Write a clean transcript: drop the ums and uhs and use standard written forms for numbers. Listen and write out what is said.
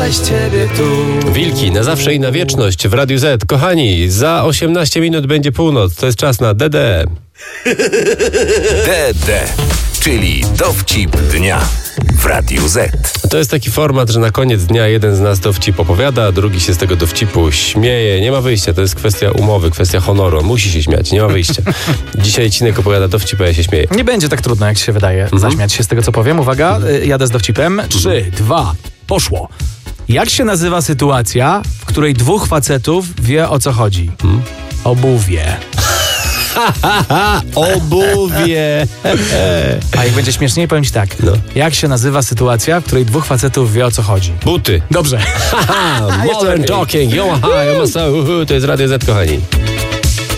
bez ciebie tu. Wilki na zawsze i na wieczność w Radiu Z. Kochani, za 18 minut będzie północ. To jest czas na DD. DD, czyli dowcip dnia w Radiu Z. To jest taki format, że na koniec dnia jeden z nas dowcip opowiada, a drugi się z tego dowcipu śmieje. Nie ma wyjścia, to jest kwestia umowy, kwestia honoru. On musi się śmiać, nie ma wyjścia. Dzisiaj Cinek opowiada dowcip, a ja się śmieję. Nie będzie tak trudno, jak się wydaje, zaśmiać się z tego, co powiem. Uwaga, jadę z dowcipem. 3, 2, poszło. Jak się nazywa sytuacja, w której dwóch facetów wie, o co chodzi? Obuwie. Obuwie. A jak będzie śmieszniej, powiem ci tak. No. Jak się nazywa sytuacja, w której dwóch facetów wie, o co chodzi? Buty. Dobrze. Modern talking. Yo, hi, to jest Radio Z, kochani.